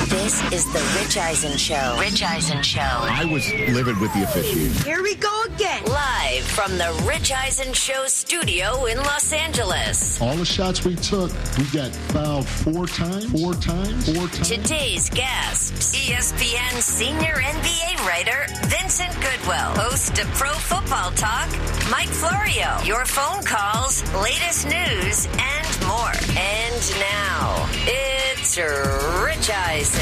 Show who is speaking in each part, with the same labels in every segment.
Speaker 1: This is the Rich Eisen Show. Rich Eisen Show.
Speaker 2: I was livid with the officiating.
Speaker 1: Here we go again. Live from the Rich Eisen Show studio in Los Angeles.
Speaker 2: All the shots we took, we got fouled four times.
Speaker 1: Today's guests, ESPN senior NBA writer Vincent Goodwill, host of Pro Football Talk, Mike Florio, your phone calls, latest news, and more. And now, it's Rich Eisen.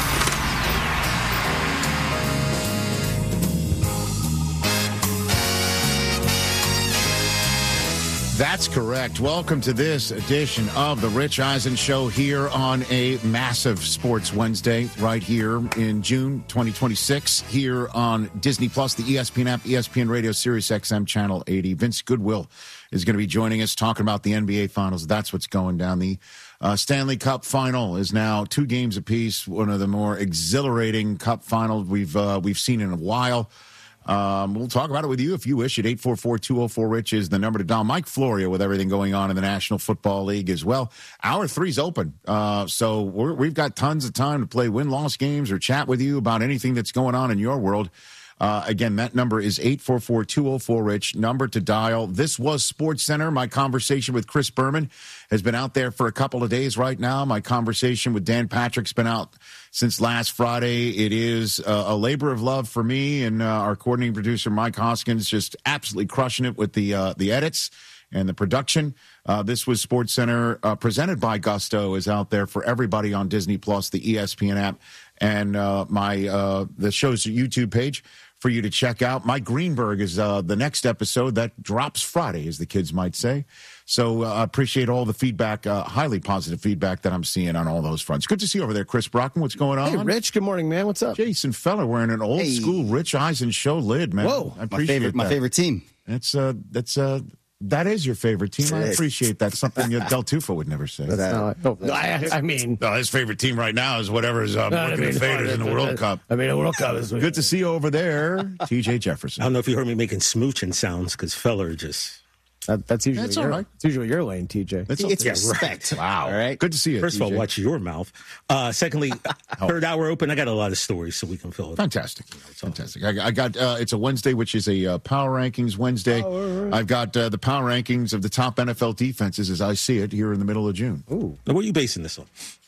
Speaker 2: That's correct. Welcome to this edition of the Rich Eisen Show here on a massive Sports Wednesday right here in June 2026 here on Disney Plus, the ESPN app, ESPN Radio, Sirius XM Channel 80. Vince Goodwill is going to be joining us talking about the NBA Finals. That's what's going down. The Stanley Cup Final is now 2 games apiece, one of the more exhilarating Cup Finals we've seen in a while. We'll talk about it with you if you wish. At 844-204-RICH is the number to dial. Mike Florio with everything going on in the National Football League as well. Hour 3's open. So we've got tons of time to play win-loss games or chat with you about anything that's going on in your world. Again, that number is 844-204-RICH, number to dial. This was Sports Center. My conversation with Chris Berman has been out there for a couple of days right now. My conversation with Dan Patrick's been out since last Friday. It is a labor of love for me and our coordinating producer, Mike Hoskins, just absolutely crushing it with the edits and the production. This was Sports Center presented by Gusto, is out there for everybody on Disney Plus, the ESPN app, and the show's YouTube page for you to check out. Mike Greenberg is the next episode that drops Friday, as the kids might say. So I appreciate all the feedback, highly positive feedback that I'm seeing on all those fronts. Good to see you over there, Chris Brockman. What's going on?
Speaker 3: Hey, Rich. Good morning, man. What's up?
Speaker 2: Jason Feller wearing an old school Rich Eisen Show lid, man.
Speaker 3: Whoa,
Speaker 2: I appreciate
Speaker 3: my favorite team.
Speaker 2: That is your favorite team. I appreciate that. Something that Del Tufo would never say.
Speaker 3: I mean,
Speaker 2: his favorite team right now is whatever's working the faders in the World Cup.
Speaker 3: The World Cup is
Speaker 2: good to see you over there, TJ Jefferson.
Speaker 4: I don't know if you heard me making smooching sounds because Feller just.
Speaker 3: That's usually
Speaker 2: all right.
Speaker 3: It's usually your lane, TJ.
Speaker 4: It's respect.
Speaker 2: Right. Wow.
Speaker 4: All right.
Speaker 2: Good to see you.
Speaker 4: First
Speaker 2: TJ.
Speaker 4: of all, watch your mouth. Secondly, third hour open. I got a lot of stories so we can fill it.
Speaker 2: Fantastic. Fantastic. I got it's a Wednesday, which is a Power Rankings Wednesday. I've got the Power Rankings of the top NFL defenses as I see it here in the middle of June.
Speaker 4: Ooh. Now, what are you basing this on?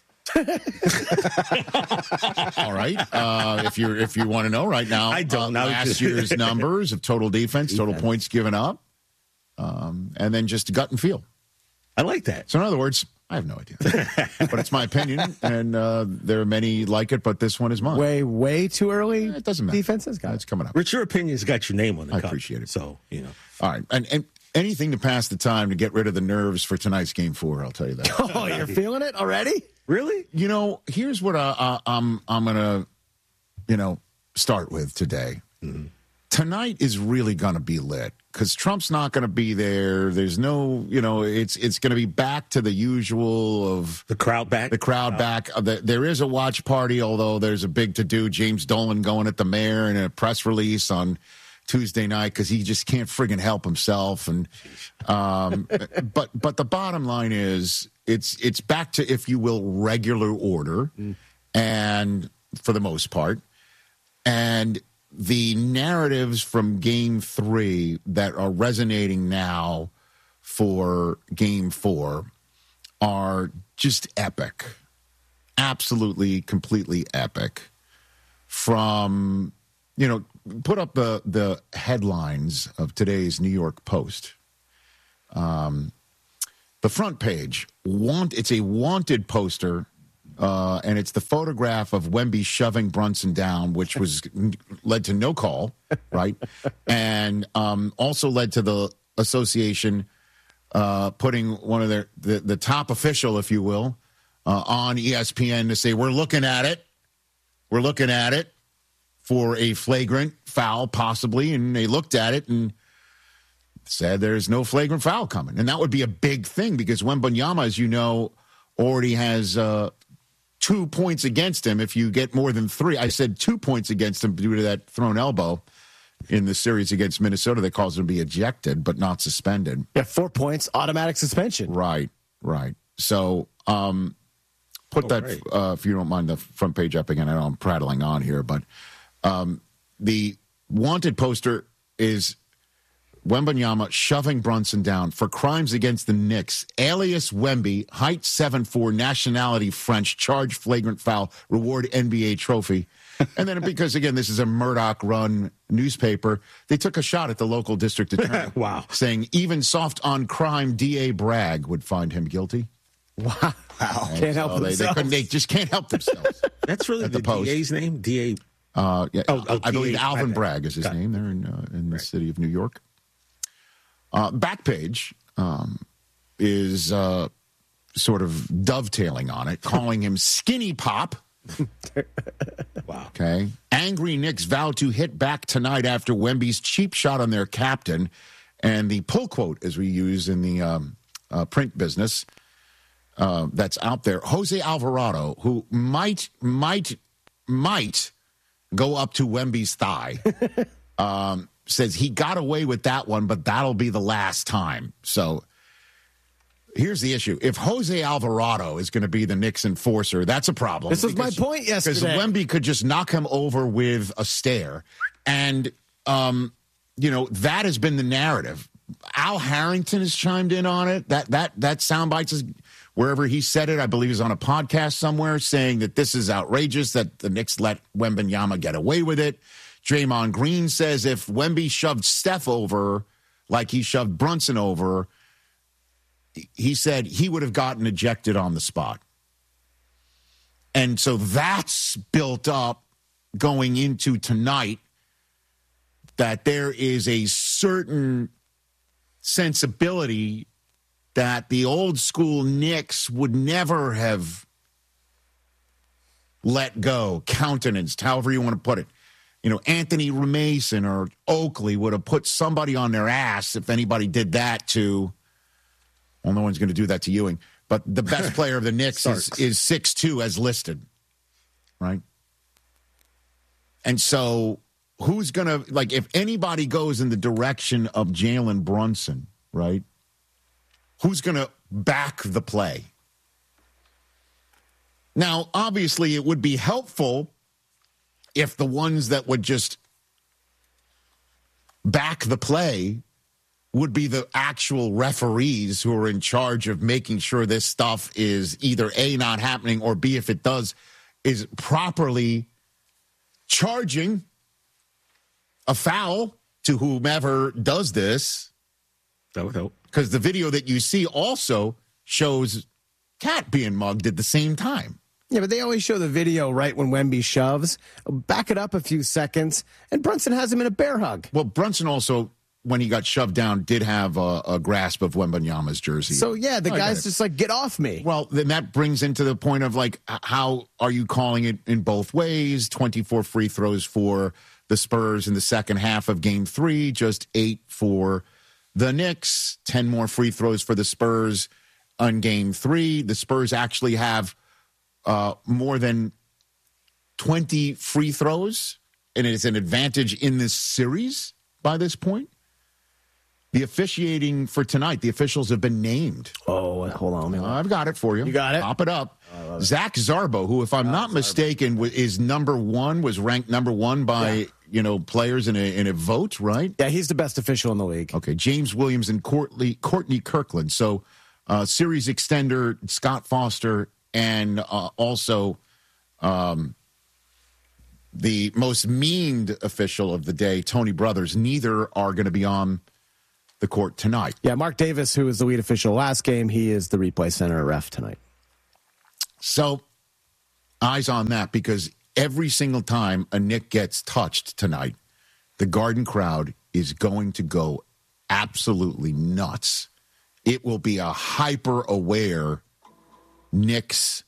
Speaker 2: All right. If you want to know right now,
Speaker 4: I don't.
Speaker 2: Last year's numbers of total defense, total points given up. And then just gut and feel.
Speaker 4: I like that.
Speaker 2: So in other words, I have no idea. But it's my opinion, and there are many like it, but this one is mine.
Speaker 3: Way too early?
Speaker 2: It doesn't matter.
Speaker 3: Defenses, guys.
Speaker 2: It's coming up.
Speaker 4: Rich, your opinion's got your name on the cup.
Speaker 2: I appreciate it.
Speaker 4: So,
Speaker 2: All right. And anything to pass the time to get rid of the nerves for tonight's Game 4, I'll tell you that.
Speaker 3: Oh, you're feeling it already?
Speaker 4: Really?
Speaker 2: Here's what I'm going to, start with today. Mm-hmm. Tonight is really going to be lit because Trump's not going to be there. There's no, it's going to be back to the usual of
Speaker 4: the crowd back.
Speaker 2: There is a watch party, although there's a big to-do. James Dolan going at the mayor in a press release on Tuesday night because he just can't friggin' help himself. And but the bottom line is it's back to, if you will, regular order, and for the most part, and the narratives from Game 3 that are resonating now for Game 4 are just epic. Absolutely, completely epic. From, put up the headlines of today's New York Post. The front page, it's a wanted poster. And it's the photograph of Wemby shoving Brunson down, which led to no call, right? And also led to the association putting one of the top official, if you will, on ESPN to say, we're looking at it for a flagrant foul, possibly. And they looked at it and said there's no flagrant foul coming. And that would be a big thing because Wembanyama, as you know, already has 2 points against him if you get more than 3. I said 2 points against him due to that thrown elbow in the series against Minnesota that caused him to be ejected but not suspended.
Speaker 3: Yeah, 4 points, automatic suspension.
Speaker 2: Right. So put if you don't mind, the front page up again. I know I'm prattling on here, but the wanted poster is Wembanyama shoving Brunson down for crimes against the Knicks. Alias Wemby, height 7'4", nationality French, charge flagrant foul, reward NBA trophy. And then because, again, this is a Murdoch-run newspaper, they took a shot at the local district attorney.
Speaker 4: Wow.
Speaker 2: Saying even soft on crime D.A. Bragg would find him guilty.
Speaker 3: Wow. Can't help themselves.
Speaker 2: They just can't help themselves.
Speaker 4: That's really the DA's name? DA?
Speaker 2: Yeah, I believe
Speaker 4: DA.
Speaker 2: Alvin Bragg is his name there in the city of New York. Back page is sort of dovetailing on it, calling him Skinny Pop.
Speaker 4: Wow.
Speaker 2: Okay. Angry Knicks vow to hit back tonight after Wemby's cheap shot on their captain. And the pull quote, as we use in the print business that's out there, Jose Alvarado, who might go up to Wemby's thigh, says he got away with that one, but that'll be the last time. So here's the issue. If Jose Alvarado is going to be the Knicks enforcer, that's a problem.
Speaker 3: This was my point yesterday.
Speaker 2: Because Wemby could just knock him over with a stare. And, that has been the narrative. Al Harrington has chimed in on it. That soundbite is wherever he said it, I believe is on a podcast somewhere, saying that this is outrageous, that the Knicks let Wembanyama get away with it. Draymond Green says if Wemby shoved Steph over like he shoved Brunson over, he said he would have gotten ejected on the spot. And so that's built up going into tonight, that there is a certain sensibility that the old school Knicks would never have let go, countenanced, however you want to put it. Anthony Mason or Oakley would have put somebody on their ass if anybody did that to, well, no one's going to do that to Ewing, but the best player of the Knicks is 6'2", as listed, right? And so who's going to, if anybody goes in the direction of Jalen Brunson, right, who's going to back the play? Now, obviously, it would be helpful if the ones that would just back the play would be the actual referees who are in charge of making sure this stuff is either A, not happening, or B, if it does, is properly charging a foul to whomever does this.
Speaker 4: That would help.
Speaker 2: Because the video that you see also shows Cat being mugged at the same time.
Speaker 3: Yeah, but they always show the video right when Wemby shoves. Back it up a few seconds, and Brunson has him in a bear hug.
Speaker 2: Well, Brunson also, when he got shoved down, did have a grasp of Wembanyama's jersey.
Speaker 3: So, yeah, the guy's just like, get off me.
Speaker 2: Well, then that brings into the point of, how are you calling it in both ways? 24 free throws for the Spurs in the second half of Game 3, just 8 for the Knicks, 10 more free throws for the Spurs on Game 3. The Spurs actually have more than 20 free throws, and it's an advantage in this series by this point. The officiating for tonight, the officials have been named.
Speaker 3: Oh, hold on.
Speaker 2: I've got it for you.
Speaker 3: You got it?
Speaker 2: Pop it up. Zach Zarbo, who, if I'm not mistaken, is was ranked number one by, players in a vote, right?
Speaker 3: Yeah, he's the best official in the league.
Speaker 2: Okay, James Williams and Courtney Kirkland. So series extender Scott Foster and also the most memed official of the day, Tony Brothers. Neither are going to be on the court tonight.
Speaker 3: Yeah, Mark Davis, who was the lead official last game, he is the replay center ref tonight.
Speaker 2: So eyes on that, because every single time a Knick gets touched tonight, the Garden crowd is going to go absolutely nuts. It will be a hyper-aware Knicks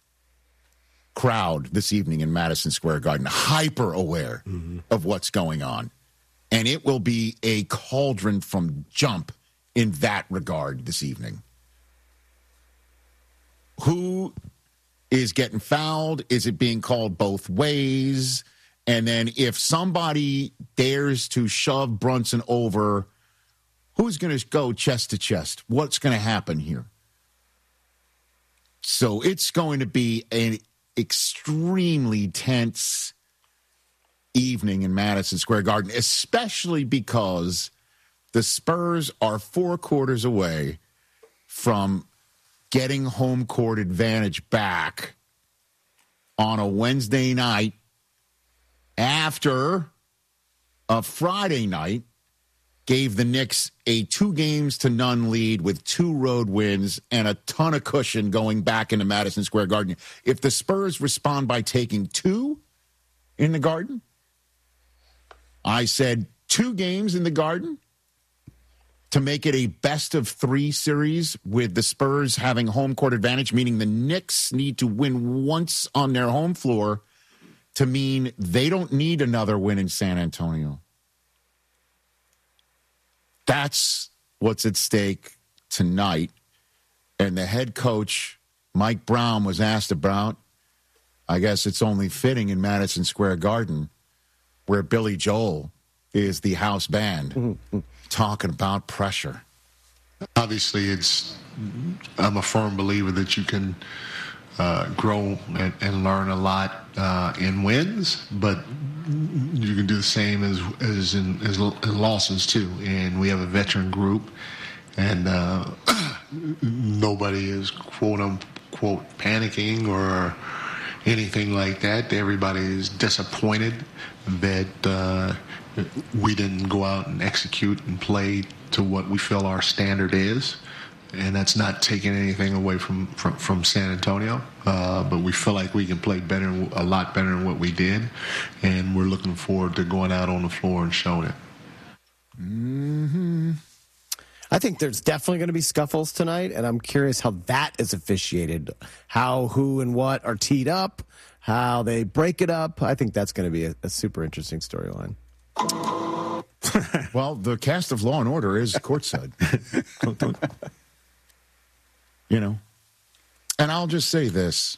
Speaker 2: crowd this evening in Madison Square Garden, hyper-aware of what's going on. And it will be a cauldron from jump in that regard this evening. Who is getting fouled? Is it being called both ways? And then if somebody dares to shove Brunson over, who's going to go chest to chest? What's going to happen here? So it's going to be an extremely tense evening in Madison Square Garden, especially because the Spurs are 4 quarters away from getting home court advantage back on a Wednesday night after a Friday night gave the Knicks a 2-0 lead with 2 road wins and a ton of cushion going back into Madison Square Garden. If the Spurs respond by taking 2 in the Garden, I said 2 games in the Garden to make it a best-of-3 series with the Spurs having home court advantage, meaning the Knicks need to win once on their home floor to mean they don't need another win in San Antonio. That's what's at stake tonight. And the head coach, Mike Brown, was asked about, I guess it's only fitting in Madison Square Garden, where Billy Joel is the house band, talking about pressure.
Speaker 5: Obviously, I'm a firm believer that you can grow and learn a lot in wins, but you can do the same as in losses too. And we have a veteran group, and nobody is quote unquote panicking or anything like that. Everybody is disappointed that we didn't go out and execute and play to what we feel our standard is. And that's not taking anything away from San Antonio. But we feel like we can play better, a lot better than what we did. And we're looking forward to going out on the floor and showing it.
Speaker 3: Mm-hmm. I think there's definitely going to be scuffles tonight, and I'm curious how that is officiated. How, who, and what are teed up, how they break it up. I think that's going to be a super interesting storyline.
Speaker 2: Well, the cast of Law and Order is courtside. You know, and I'll just say this.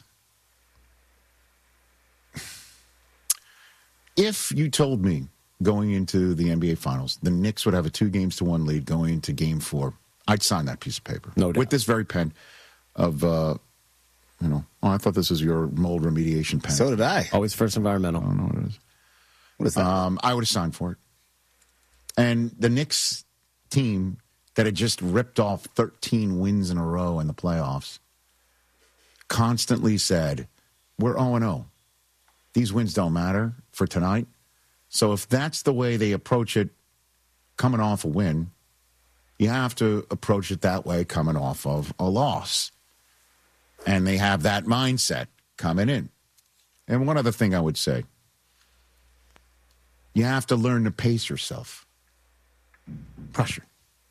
Speaker 2: If you told me going into the NBA Finals, the Knicks would have a 2-1 lead going into Game 4, I'd sign that piece of paper.
Speaker 3: No doubt.
Speaker 2: With this very pen of, I thought this was your mold remediation pen.
Speaker 3: So did I. Always First Environmental.
Speaker 2: I don't know what it is.
Speaker 3: What is that?
Speaker 2: I would have signed for it. And the Knicks team that had just ripped off 13 wins in a row in the playoffs constantly said, we're 0-0. These wins don't matter for tonight. So if that's the way they approach it coming off a win, you have to approach it that way coming off of a loss. And they have that mindset coming in. And one other thing I would say, you have to learn to pace yourself. Pressure.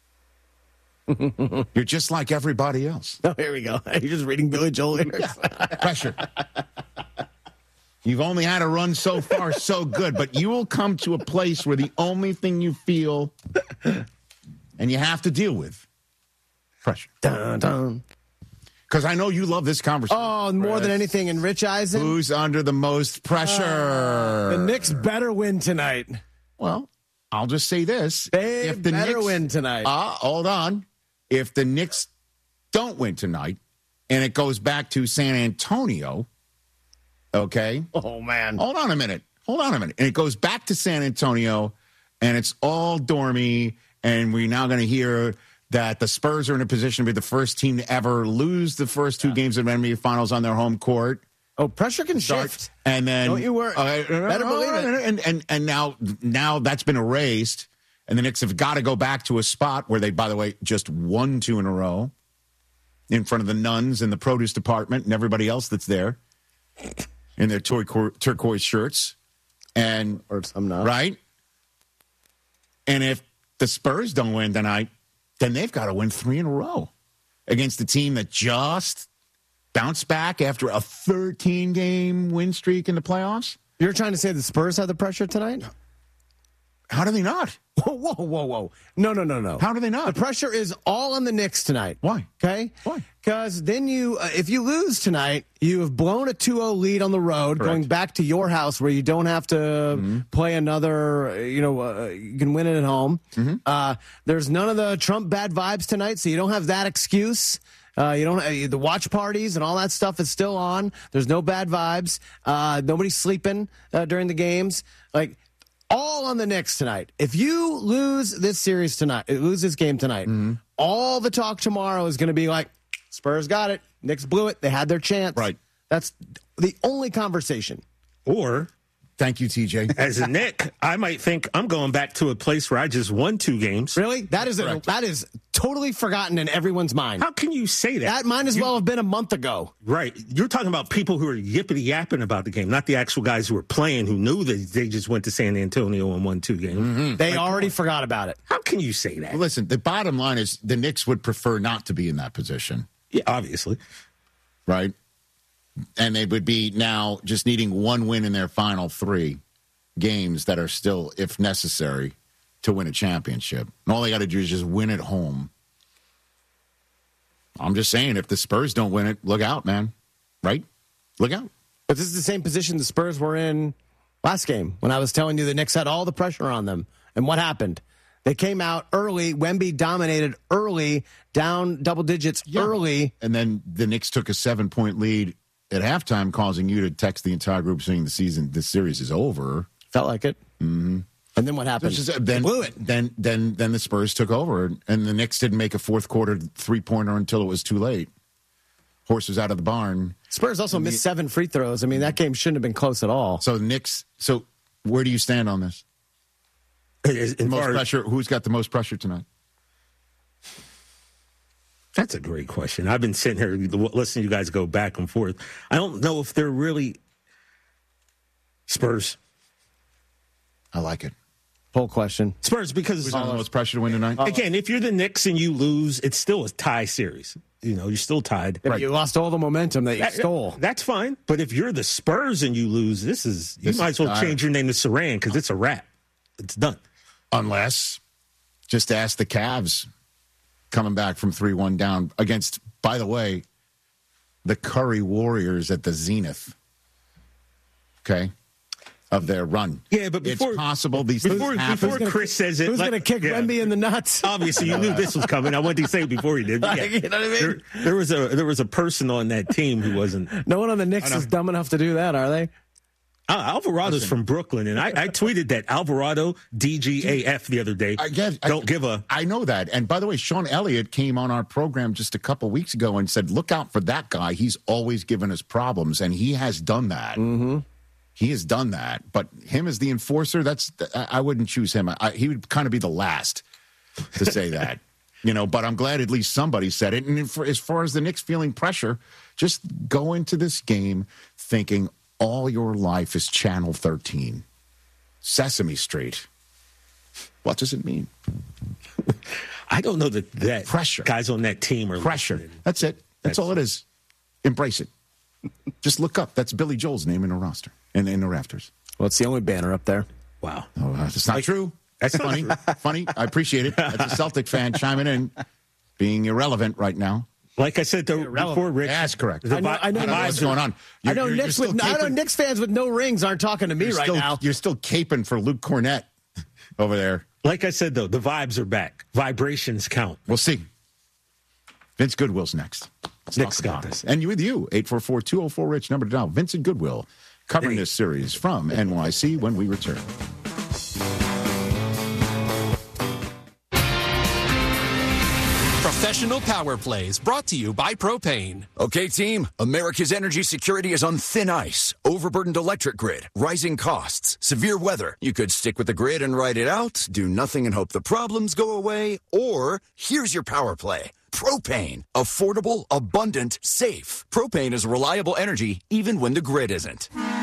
Speaker 2: You're just like everybody else.
Speaker 3: Oh, here we go. You're just reading Billy Joel lyrics.
Speaker 2: Yeah. Pressure. You've only had to run so far, so good, but you will come to a place where the only thing you feel and you have to deal with pressure.
Speaker 3: Dun, dun.
Speaker 2: Because I know you love this conversation.
Speaker 3: Oh, more than anything. And Rich Eisen?
Speaker 2: Who's under the most pressure?
Speaker 3: The Knicks better win tonight.
Speaker 2: Well, I'll just say this.
Speaker 3: They better win tonight.
Speaker 2: Hold on. If the Knicks don't win tonight and it goes back to San Antonio, okay?
Speaker 3: Oh, man.
Speaker 2: Hold on a minute. And it goes back to San Antonio, and it's all dormy, and we're now going to hear that the Spurs are in a position to be the first team to ever lose the first 2 games of NBA Finals on their home court.
Speaker 3: Oh, pressure can shift.
Speaker 2: And then
Speaker 3: don't you worry. Better believe it.
Speaker 2: And now that's been erased, and the Knicks have got to go back to a spot where they, by the way, just won 2 in a row in front of the nuns in the produce department and everybody else that's there in their turquoise shirts.
Speaker 3: Or some not.
Speaker 2: Right? And if the Spurs don't win tonight, then they've got to win 3 in a row against the team that just bounced back after a 13-game win streak in the playoffs.
Speaker 3: You're trying to say the Spurs have the pressure tonight?
Speaker 2: How do they not?
Speaker 3: Whoa. No.
Speaker 2: How do they not?
Speaker 3: The pressure is all on the Knicks tonight.
Speaker 2: Why?
Speaker 3: Okay?
Speaker 2: Why?
Speaker 3: Because then if you lose tonight, you have blown a 2-0 lead on the road,
Speaker 2: Correct.
Speaker 3: going back to your house where you don't have to play another, you can win it at home. There's none of the Trump bad vibes tonight, so you don't have that excuse. You don't the watch parties and all that stuff is still on. There's no bad vibes. Nobody's sleeping during the games. Like, all on the Knicks tonight. If you lose this series tonight, lose this game tonight, all the talk tomorrow is going to be like, Spurs got it. Knicks blew it. They had their chance.
Speaker 2: Right.
Speaker 3: That's the only conversation.
Speaker 4: Or,
Speaker 2: thank you, TJ.
Speaker 4: as a Knick, I might think I'm going back to a place where I just won 2 games.
Speaker 3: Really? That is totally forgotten in everyone's mind.
Speaker 4: How can you say that?
Speaker 3: That might as well have been a month ago.
Speaker 4: Right. You're talking about people who are yippity-yapping about the game, not the actual guys who were playing who knew that they just went to San Antonio and won 2 games.
Speaker 3: They already forgot about it.
Speaker 4: How can you say that?
Speaker 2: Well, listen, the bottom line is the Knicks would prefer not to be in that position.
Speaker 4: Yeah, obviously.
Speaker 2: Right? And they would be now just needing 1 win in their final 3 games that are still, if necessary, to win a championship. And all they got to do is just win at home. I'm just saying, if the Spurs don't win it, look out, man. Right? Look out.
Speaker 3: But this is the same position the Spurs were in last game when I was telling you the Knicks had all the pressure on them. And what happened? They came out early. Wemby dominated early, down double digits early.
Speaker 2: And then the Knicks took a 7-point lead at halftime, causing you to text the entire group saying this series is over.
Speaker 3: Felt like it. Mm-hmm. And then what happened?
Speaker 2: Then blew it. Then the Spurs took over, and the Knicks didn't make a fourth quarter 3-pointer until it was too late. Horse was out of the barn.
Speaker 3: Spurs also missed 7 free throws. I mean, that game shouldn't have been close at all.
Speaker 2: So Knicks. So where do you stand on this? Pressure. Who's got the most pressure tonight?
Speaker 4: That's a great question. I've been sitting here listening to you guys go back and forth. I don't know if they're really Spurs.
Speaker 2: I like it.
Speaker 3: Poll question.
Speaker 4: Spurs, because
Speaker 2: who's got the most pressure to win tonight?
Speaker 4: Again, if you're the Knicks and you lose, it's still a tie series. You know, you're still tied.
Speaker 3: Right. You lost all the momentum that you stole.
Speaker 4: That's fine. But if you're the Spurs and you lose, you might as well change your name to Saran because it's a wrap. It's done.
Speaker 2: Unless, just ask the Cavs coming back from 3-1 down against, by the way, the Curry Warriors at the zenith. Okay? Of their run.
Speaker 4: Yeah, but
Speaker 2: it's possible these things happen.
Speaker 4: Before Chris says it,
Speaker 3: who's going to kick Wemby in the nuts?
Speaker 4: Obviously, you knew this was coming. I wanted to say it before he did. Yeah.
Speaker 3: You know what I mean?
Speaker 4: There was a person on that team who wasn't.
Speaker 3: No one on the Knicks is dumb enough to do that, are they?
Speaker 4: Alvarado's from Brooklyn, and I tweeted that Alvarado DGAF the other day. I know that. And by the way, Sean Elliott came on our program just a couple weeks ago and said, "Look out for that guy. He's always given us problems," and he has done that.
Speaker 3: Mm-hmm.
Speaker 2: He has done that. But him as the enforcer, I wouldn't choose him. He would kind of be the last to say that. But I'm glad at least somebody said it. And as far as the Knicks feeling pressure, just go into this game thinking all your life is Channel 13, Sesame Street. What does it mean?
Speaker 4: I don't know that
Speaker 2: pressure.
Speaker 4: Guys on that team are
Speaker 2: pressure.
Speaker 4: Listening.
Speaker 2: That's it. That's all it is. Embrace it. Just look up. That's Billy Joel's name in the roster and in the rafters.
Speaker 3: Well, it's the only banner up there.
Speaker 4: Wow.
Speaker 2: Oh, that's not true. That's funny. Funny. I appreciate it. That's a Celtic fan chiming in, being irrelevant right now.
Speaker 4: Like I said before, Rick.
Speaker 2: That's correct.
Speaker 3: I know what's
Speaker 2: going on.
Speaker 3: I know Knicks fans with no rings aren't talking to me now.
Speaker 2: You're still caping for Luke Cornett over there.
Speaker 4: Like I said, though, the vibes are back. Vibrations count.
Speaker 2: We'll see. Vincent Goodwill's next.
Speaker 4: Nick's got this.
Speaker 2: And with you, 844-204-RICH, number to dial. Vincent Goodwill covering this series from NYC when we return.
Speaker 6: Professional Power Plays brought to you by Propane.
Speaker 7: Okay, team, America's energy security is on thin ice. Overburdened electric grid, rising costs, severe weather. You could stick with the grid and ride it out, do nothing and hope the problems go away, or here's your power play. Propane. Affordable, abundant, safe. Propane is reliable energy even when the grid isn't.